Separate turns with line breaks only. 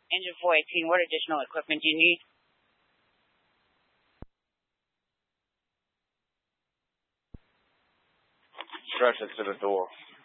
Engine 418, what additional equipment do you need?
Stretch it to the door.